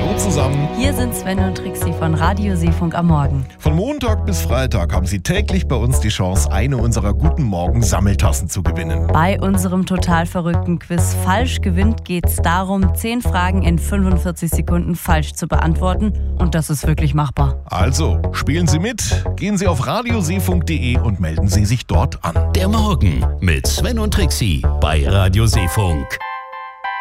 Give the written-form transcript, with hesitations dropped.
Hallo zusammen. Hier sind Sven und Trixie von Radio Seefunk am Morgen. Von Montag bis Freitag haben Sie täglich bei uns die Chance, eine unserer Guten Morgen Sammeltassen zu gewinnen. Bei unserem total verrückten Quiz Falsch gewinnt geht es darum, 10 Fragen in 45 Sekunden falsch zu beantworten. Und das ist wirklich machbar. Also, spielen Sie mit, gehen Sie auf radioseefunk.de und melden Sie sich dort an. Der Morgen mit Sven und Trixie bei Radio Seefunk.